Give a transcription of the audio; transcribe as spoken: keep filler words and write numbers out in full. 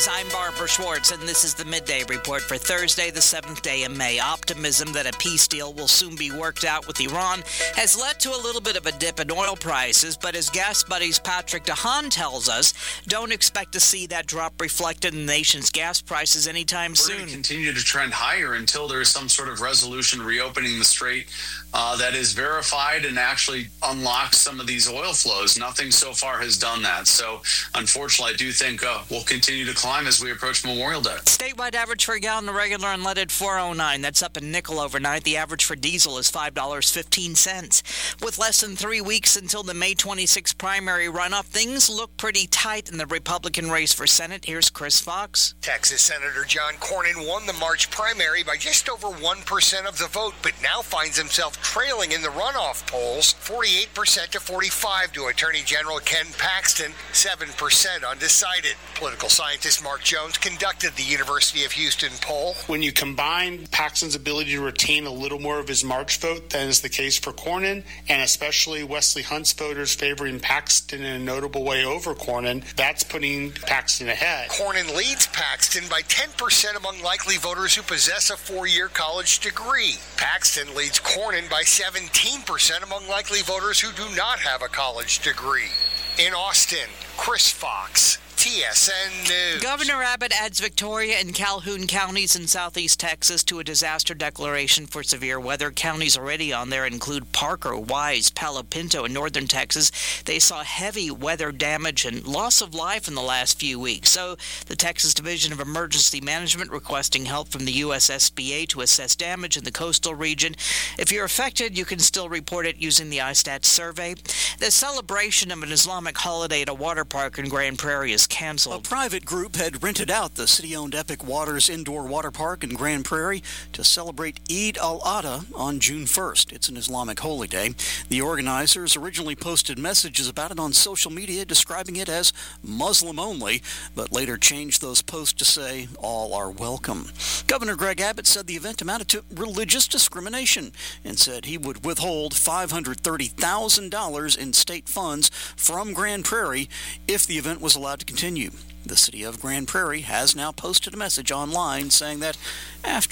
I'm Barbara Schwartz, and this is the Midday Report for Thursday, the seventh day of May. Optimism that a peace deal will soon be worked out with Iran has led to a little bit of a dip in oil prices, but as Gas Buddies Patrick DeHaan tells us, don't expect to see that drop reflected in the nation's gas prices anytime We're soon. We're going to continue to trend higher until there is some sort of resolution reopening the strait uh, that is verified and actually unlocks some of these oil flows. Nothing so far has done that. So, unfortunately, I do think uh, we'll continue to climb as we approach Memorial Day. Statewide average for a gallon of regular unleaded four oh nine. That's up a nickel overnight. The average for diesel is five dollars and fifteen cents. With less than three weeks until the May twenty-sixth primary runoff, things look pretty tight in the Republican race for Senate. Here's Chris Fox. Texas Senator John Cornyn won the March primary by just over one percent of the vote, but now finds himself trailing in the runoff polls, forty-eight percent to forty-five to Attorney General Ken Paxton, seven percent undecided. Political scientist Mark Jones conducted the University of Houston poll. When you combine Paxton's ability to retain a little more of his March vote than is the case for Cornyn, and especially Wesley Hunt's voters favoring Paxton in a notable way over Cornyn, that's putting Paxton ahead. Cornyn leads Paxton by ten percent among likely voters who possess a four-year college degree. Paxton leads Cornyn by seventeen percent among likely voters who do not have a college degree. In Austin, Chris Fox, T S N News. Governor Abbott adds Victoria and Calhoun counties in southeast Texas to a disaster declaration for severe weather. Counties already on there include Parker, Wise, Palo Pinto, and northern Texas. They saw heavy weather damage and loss of life in the last few weeks. So the Texas Division of Emergency Management requesting help from the U S S B A to assess damage in the coastal region. If you're affected, you can still report it using the I STAT survey. The celebration of an Islamic holiday at a water park in Grand Prairie is canceled. A private group had rented out the city-owned Epic Waters Indoor Water Park in Grand Prairie to celebrate Eid al-Adha on June first. It's an Islamic holy day. The organizers originally posted messages about it on social media describing it as Muslim-only, but later changed those posts to say all are welcome. Governor Greg Abbott said the event amounted to religious discrimination and said he would withhold five hundred thirty thousand dollars in state funds from Grand Prairie if the event was allowed to continue. The city of Grand Prairie has now posted a message online saying that after